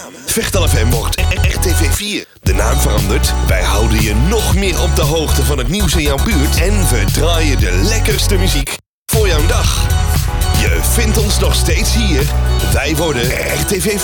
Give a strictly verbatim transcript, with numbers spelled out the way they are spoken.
Vechtal F M wordt R T V vier. De naam verandert. Wij houden je nog meer op de hoogte van het nieuws in jouw buurt. En we draaien de lekkerste muziek voor jouw dag. Je vindt ons nog steeds hier. Wij worden R T V